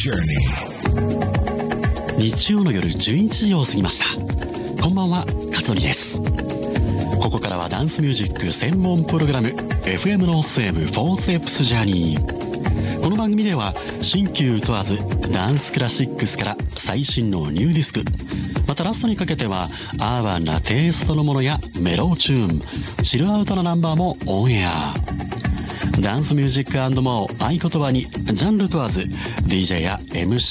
日曜の夜11時を過ぎました。こんばんは、勝則です。ここからはダンスミュージック専門プログラム FM ノースウェーブ4 Steps Journey。この番組では新旧問わずダンスクラシックスから最新のニューディスク、またラストにかけてはアーバンなテイストのものやメロチューン、チルアウトなナンバーもオンエア。ダンスミュージック&モアを合言葉にジャンル問わず DJ や MC